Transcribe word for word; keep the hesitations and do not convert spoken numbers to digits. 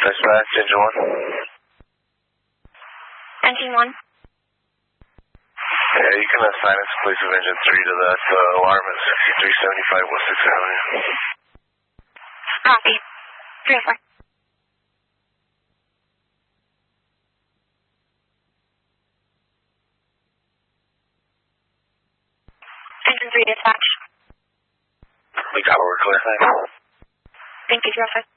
Dispatch, engine one. Engine one. Yeah, you can assign us place of engine three to that uh, alarm at sixty-three seventy-five West sixth Avenue. Copy. three oh four. Engine three dispatch. We got it, we're clear. Thank you, three oh five.